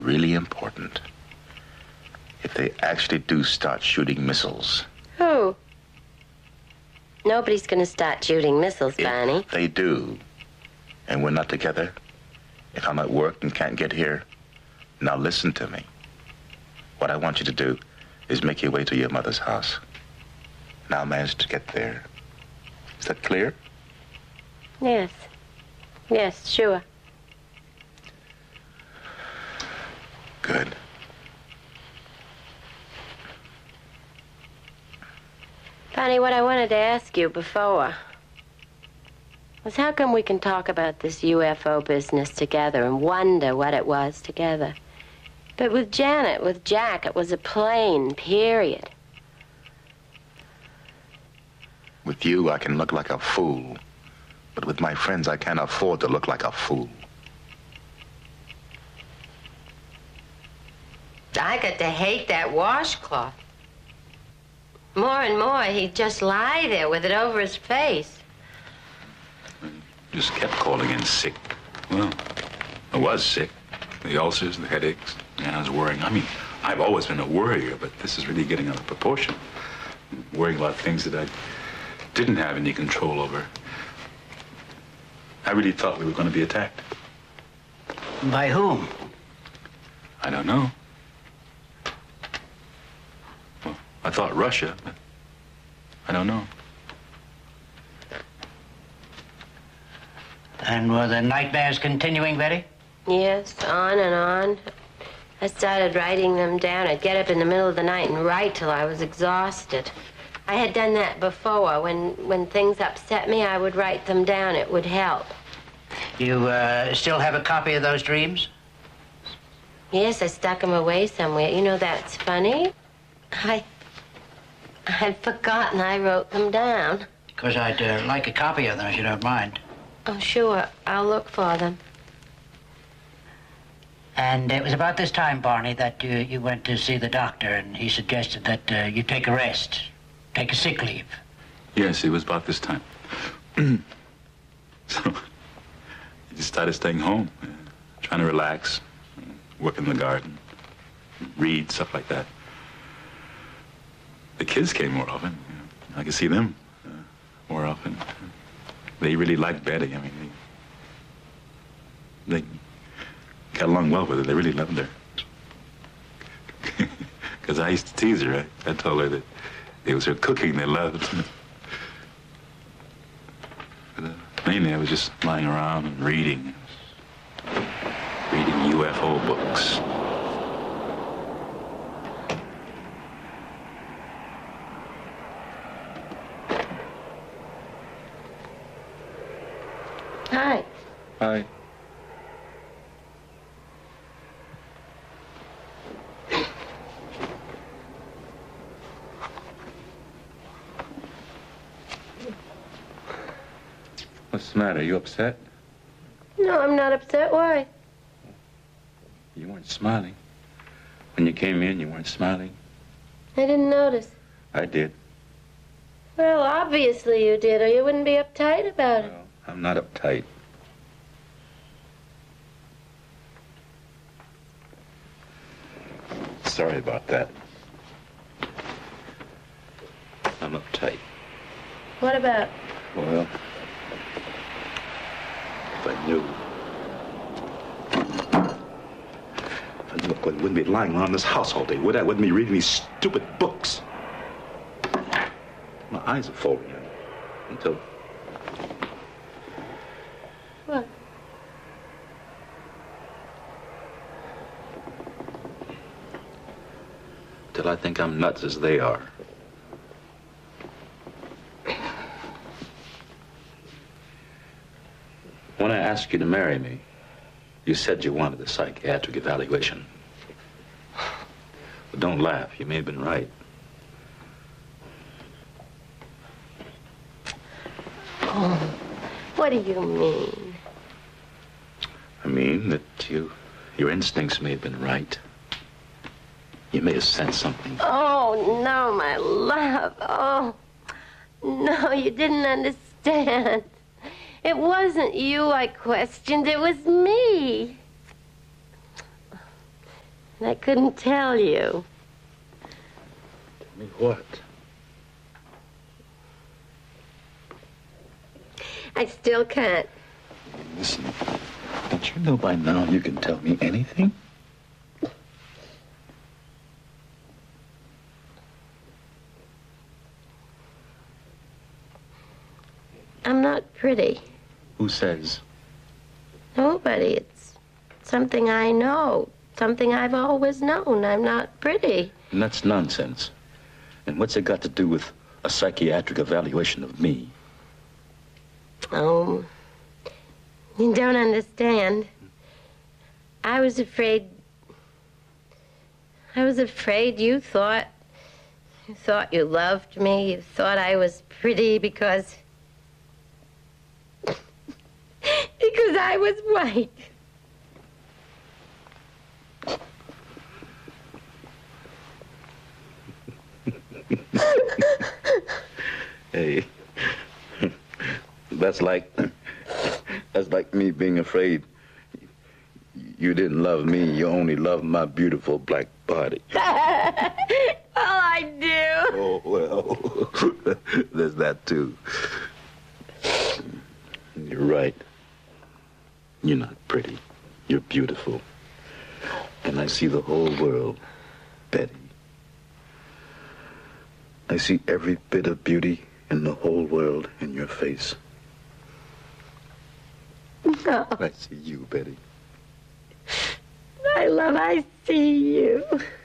really important. If they actually do start shooting missiles. Who? Nobody's gonna start shooting missiles, Barney. If they do, and we're not together, if I'm at work and can't get here, now listen to me. What I want you to do is make your way to your mother's house. And I'll manage to get there. Is that clear? Yes. Yes, sure. Good. Barney, what I wanted to ask you before was how come we can talk about this UFO business together and wonder what it was together? But with Janet, with Jack, it was a plane, period. With you, I can look like a fool. But with my friends, I can't afford to look like a fool. I got to hate that washcloth. More and more, he'd just lie there with it over his face. Just kept calling in sick. Well, I was sick. The ulcers, the headaches. Yeah, I was worrying. I mean, I've always been a worrier, but this is really getting out of proportion. Worrying about things that I didn't have any control over. I really thought we were going to be attacked. By whom? I don't know. Well, I thought Russia, but I don't know. And were the nightmares continuing, Betty? Yes, on and on. I started writing them down. I'd get up in the middle of the night and write till I was exhausted. I had done that before. When things upset me, I would write them down. It would help. You still have a copy of those dreams? Yes, I stuck them away somewhere. You know, that's funny. I'd forgotten I wrote them down. Because I'd like a copy of them, if you don't mind. Oh, sure. I'll look for them. And it was about this time, Barney, that you went to see the doctor, and he suggested that you take a rest, take a sick leave. Yes, it was about this time. So, I just started staying home, trying to relax, work in the garden, read, stuff like that. The kids came more often. I could see them more often. They really liked Betty. I mean, they got along well with her. They really loved her. Because I used to tease her. I told her that it was her cooking they loved. But, mainly, I was just lying around and reading UFO books. Hi. Hi. What's the matter? Are you upset? No, I'm not upset. Why? You weren't smiling. When you came in, you weren't smiling. I didn't notice. I did. Well, obviously you did, or you wouldn't be uptight about it. Well, I'm not uptight. Sorry about that. I'm uptight. What about? Well, if I knew. If I knew I wouldn't be lying around this house all day, would I? Wouldn't be reading these stupid books. My eyes are falling in until... What? Till I think I'm nuts as they are. When I asked you to marry me, you said you wanted a psychiatric evaluation. But don't laugh, you may have been right. Oh, what do you mean? I mean that your instincts may have been right. You may have sensed something. Oh, no, my love. Oh, no, you didn't understand. It wasn't you I questioned. It was me. And I couldn't tell you. Tell me what? I still can't. Listen, don't you know by now you can tell me anything? I'm not pretty. Who says? Nobody. It's something I know. Something I've always known. I'm not pretty. And that's nonsense. And what's it got to do with a psychiatric evaluation of me? Oh, you don't understand. I was afraid you thought you loved me. You thought I was pretty because I was white. Hey, that's like me being afraid you didn't love me. You only loved my beautiful black body. Well, I do. Oh, well, there's that too. You're right. You're not pretty. You're beautiful. And I see the whole world, Betty. I see every bit of beauty in the whole world in your face. No. I see you, Betty. I see you.